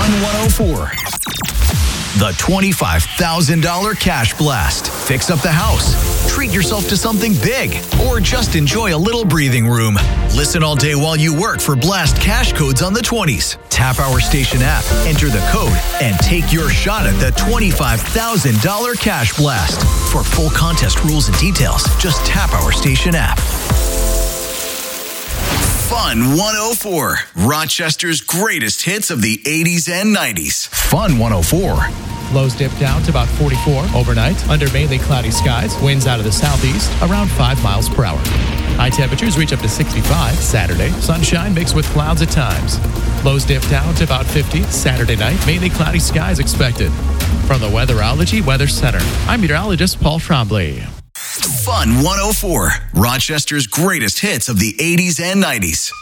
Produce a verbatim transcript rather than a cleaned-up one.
Fun one oh four. The twenty-five thousand dollars Cash Blast. Fix up the house, treat yourself to something big, or just enjoy a little breathing room. Listen all day while you work for Blast cash codes on the twenties. Tap our station app, enter the code, and take your shot at the twenty-five thousand dollars Cash Blast. For full contest rules and details, just tap our station app. Fun one oh four. Rochester's greatest hits of the eighties and nineties. Fun one oh four. Lows dip down to about forty-four overnight under mainly cloudy skies. Winds out of the southeast around five miles per hour. High temperatures reach up to sixty-five Saturday. Sunshine mixed with clouds at times. Lows dip down to about fifty Saturday night. Mainly cloudy skies expected. From the Weatherology Weather Center, I'm meteorologist Paul Trombley. Fun one oh four. Rochester's greatest hits of the eighties and nineties.